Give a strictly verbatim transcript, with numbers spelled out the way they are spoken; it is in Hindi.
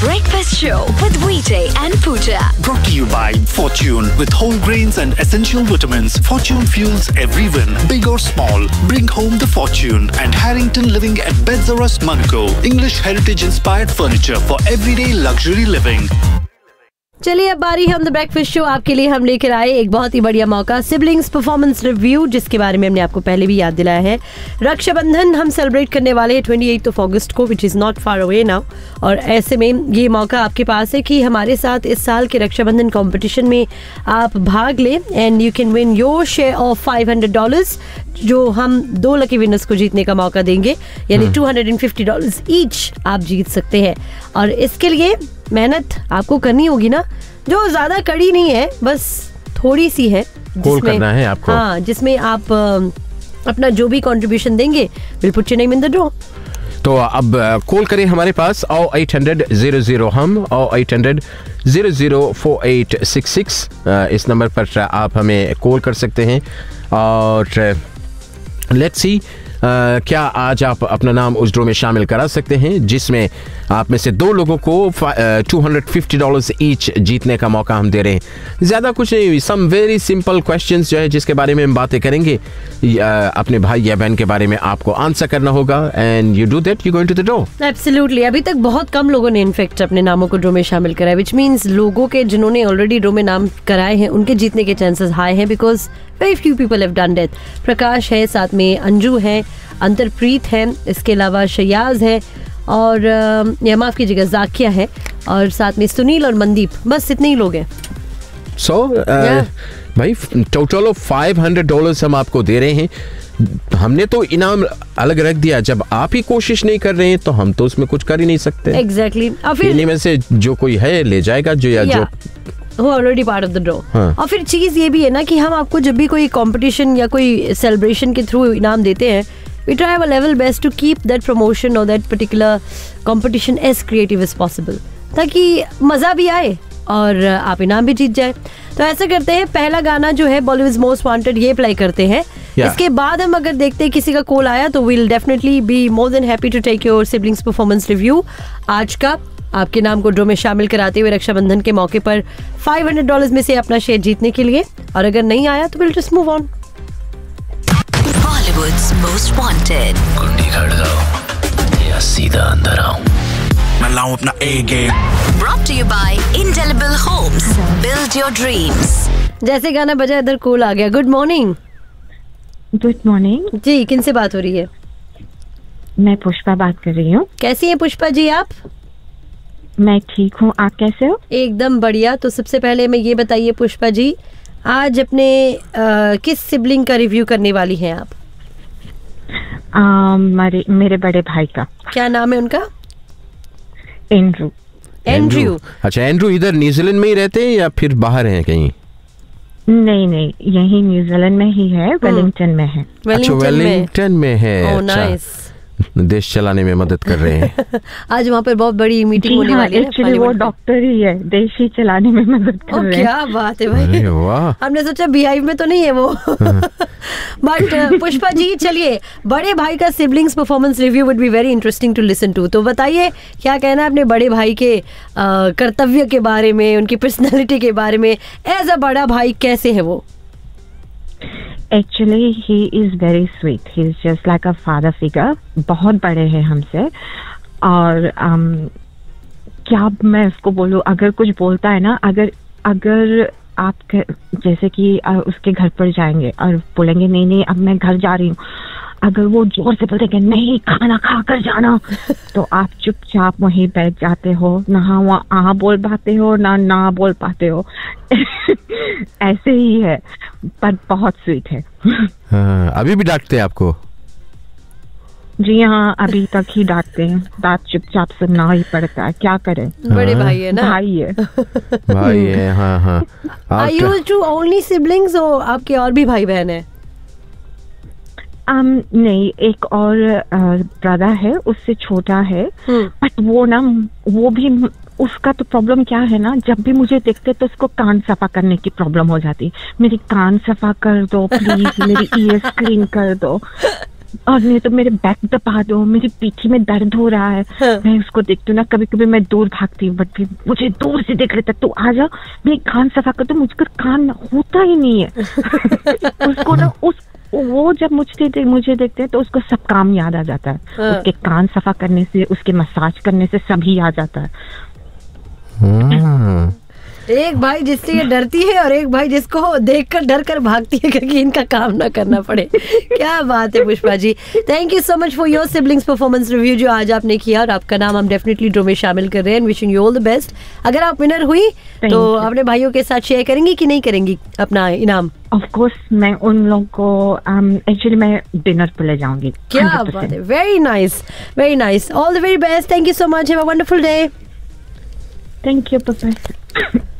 Breakfast Show with Vijay and Pooja. Brought to you by Fortune. With whole grains and essential vitamins, Fortune fuels every win, big or small. Bring home the fortune. And Harrington Living at Bedzarus, Monaco. English heritage-inspired furniture for everyday luxury living. चलिए अब बारी है ऑन द ब्रेकफास्ट शो। आपके लिए हम लेकर आए एक बहुत ही बढ़िया मौका, सिबलिंग्स परफॉर्मेंस रिव्यू, जिसके बारे में हमने आपको पहले भी याद दिलाया है। रक्षाबंधन हम सेलिब्रेट करने वाले हैं अट्ठाईस ऑफ अगस्त को, which is not far away now. और ऐसे में ये मौका आपके पास है कि हमारे साथ इस साल के रक्षाबंधन कॉम्पिटिशन में आप भाग लें and you can win your share of five hundred dollars, जो हम दो लकी विनर्स को जीतने का मौका देंगे, यानी two hundred fifty dollars each आप जीत सकते हैं। और इसके लिए मेहनत आपको करनी होगी ना, जो ज्यादा कड़ी नहीं है, बस थोड़ी सी है, कॉल करना है आपको। हाँ, जिसमें आप अपना जो भी कंट्रीब्यूशन देंगे will put your name in the draw. तो अब कॉल करें हमारे पास, आओ एट हंड्रेड ज़ीरो ज़ीरो हम आओ eight hundred zero zero four eight six six, इस नंबर पर आप हमें कॉल कर सकते हैं। और लेट्स सी Uh, क्या आज आप अपना नाम उस ड्रॉ में शामिल करा सकते हैं, जिसमें आप में से दो लोगों को two hundred fifty dollars each जीतने का मौका हम दे रहे हैं। ज़्यादा कुछ नहीं, सम वेरी सिंपल क्वेश्चंस जो है जिसके बारे में हम बातें करेंगे। uh, अपने भाई या बहन के बारे में आपको आंसर करना होगा and you do that, you going to the draw. Absolutely. अभी तक बहुत कम लोगों ने इनफेक्ट अपने नामों को ड्रॉ में शामिल कराया, विच मीन्स लोगों के जिन्होंने ऑलरेडी ड्रॉ में नाम कराए हैं उनके जीतने के चांसेस हाई हैं, because very few people have done that. प्रकाश है, साथ में अंजू है, अंतरप्रीत है, इसके अलावा शयाज है, और या माफ कीजिएगा जाकिया है, और साथ में सुनील और मनदीप, बस इतने ही लोग हैं। सो so, uh, भाई total of five hundred dollars हम आपको दे रहे हैं। हमने तो इनाम अलग रख दिया, जब आप ही कोशिश नहीं कर रहे हैं तो हम तो उसमें कुछ कर ही नहीं सकते। Exactly exactly. इन्हीं में से जो कोई है ले जाएगा, जो या yeah. जो already part of the draw. और फिर चीज ये भी है ना कि हम आपको जब भी कोई कंपटीशन या कोई सेलिब्रेशन के थ्रू इनाम देते हैं, we try our level best to keep that promotion or that particular competition as creative as possible, ताकि मजा भी आए और आप इनाम भी जीत जाए। तो ऐसा करते हैं, पहला गाना जो है बॉलीवुड मोस्ट वांटेड, ये प्ले करते हैं। yeah. इसके बाद हम अगर देखते हैं किसी का कॉल आया तो we'll definitely be more than happy to take your siblings performance review आज का, आपके नाम को ड्रॉ में शामिल कराते हुए रक्षाबंधन के मौके पर फाइव हंड्रेड डॉलर्स में से अपना शेयर जीतने के लिए। और अगर नहीं आया तो we'll just move on। Bollywood's Most Wanted. कुंडी खड़काओ या सीधा अंदर आओ, मैं लाऊं अपना ए game. Brought to you by Indelible Homes. Build your dreams. जैसे गाना बजा इधर कॉल आ गया। Good morning. गुड मॉर्निंग जी, किनसे बात हो रही है? मैं पुष्पा बात कर रही हूँ। कैसी हैं पुष्पा जी आप? मैं ठीक हूँ, आप कैसे हो? एकदम बढ़िया। तो सबसे पहले मैं ये बताइए पुष्पा जी, आज अपने आ, किस सिबलिंग का रिव्यू करने वाली हैं आप? आ, मेरे मेरे बड़े भाई का। क्या नाम है उनका? एंड्रू। एंड्रू। अच्छा, एंड्रू इधर न्यूजीलैंड में ही रहते हैं या फिर बाहर हैं कहीं? नहीं नहीं, यही न्यूजीलैंड में ही है, वेलिंगटन में है। अच्छा, वेलिंगटन में है। Oh nice. देश चलाने में मदद कर रहे हैं। आज वहाँ पर बहुत बड़ी मीटिंग होने वाली है। एक्चुअली वो डॉक्टर ही है, देश ही चलाने में मदद कर रहे हैं। क्या बात है भाई, वाह। हमने सोचा बिहाइव में तो नहीं है वो। बट पुष्पा जी, चलिए, बड़े भाई का siblings performance review would be very interesting to listen to. तो बताइए क्या कहना है अपने बड़े भाई के कर्तव्य के बारे में, उनकी पर्सनैलिटी के बारे में। एज अ बड़ा भाई कैसे है वो? Actually he is very sweet, he is just like a father figure. बहुत बड़े हैं हमसे, और um, क्या मैं उसको बोलूँ, अगर कुछ बोलता है ना, अगर अगर आप जैसे कि उसके घर पर जाएंगे और बोलेंगे नहीं नहीं अब मैं घर जा रही हूँ, अगर वो जोर से बोलते नहीं खाना खा कर जाना, तो आप चुपचाप वहीं बैठ जाते हो, ना वहाँ आ बोल पाते हो ना ना बोल पाते हो। ऐसे ही है, पर बहुत स्वीट है। हाँ, अभी भी डांटते हैं आपको? जी हाँ, अभी तक ही डांटते हैं, डांट चुपचाप सुनना ही पड़ता है, क्या करें। बड़े भाई है ना? भाई है। भाई है, हाँ हाँ। Are you two only siblings or आपके और भी भाई बहन है? um, नहीं, एक और ब्रदर uh, है, उससे छोटा है, बट वो ना, वो भी, उसका तो प्रॉब्लम क्या है ना, जब भी मुझे देखते तो उसको कान सफा करने की प्रॉब्लम हो जाती। मेरी कान सफा कर दो प्लीज, मेरी ईयर क्लीन कर दो। और नहीं तो मेरे बैक दबा दो, मेरी पीठी में दर्द हो रहा है। हाँ। मैं उसको देखती हूँ ना, कभी कभी मैं दूर भागती हूँ, बट फिर मुझे दूर से देख लेता, तू आ जा, मैं कान सफा कर दूँ, मुझको कान होता ही नहीं है। उसको ना उस वो जब मुझे दे, मुझे देखते हैं तो उसको सब काम याद आ जाता है। हाँ। उसके कान सफा करने से, उसके मसाज करने से सभी आ जाता है। हम्म, एक भाई जिससे ये डरती है और एक भाई जिसको देखकर डर कर भागती है क्योंकि इनका काम ना करना पड़े। क्या बात है Pushpa ji, thank you so much for your siblings performance review जो आज आपने किया, और आपका नाम हम डेफिनेटली ड्रो में शामिल कर रहे हैं। Wishing you all the best. अगर आप विनर हुई तो you. अपने भाइयों के साथ शेयर करेंगी कि नहीं करेंगी अपना इनाम? ऑफ कोर्स मैं उन लोगों को एक्चुअली मैं डिनर पे ले जाऊंगी। क्या one hundred percent. बात है, very nice, very nice, all the very best, thank you so much, have a wonderful day. Thank you, bye.